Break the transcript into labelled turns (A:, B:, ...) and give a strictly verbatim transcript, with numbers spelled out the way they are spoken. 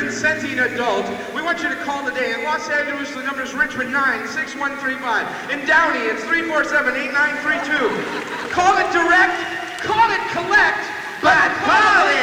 A: consenting adult, we want you to call today. In Los Angeles, the number is Richmond nine six one three five. In Downey, it's three four seven, eight nine three two. Call it direct, call it collect, but call it